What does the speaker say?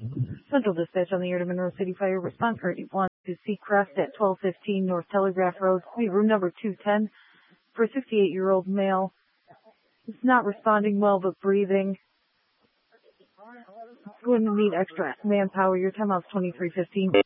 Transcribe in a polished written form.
Central Dispatch on the air to Monroe City Fire. Response rate 1 to Seacrest at 1215 North Telegraph Road, suite room number 210 for a 68-year-old male. It's not responding well but breathing. It's going to need extra manpower. Your timeout's 23:15.